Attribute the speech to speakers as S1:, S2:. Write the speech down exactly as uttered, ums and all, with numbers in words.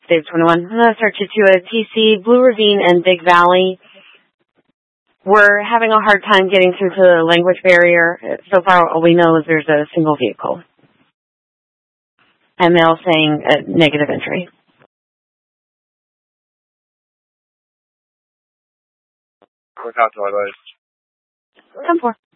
S1: Save twenty-one. I'm going to search it to a T C, Blue Ravine, and Big Valley. We're having a hard time getting through to the language barrier. So far, all we know is there's a single vehicle. And they're all saying a negative entry.
S2: Look out to our lights.
S1: Come for.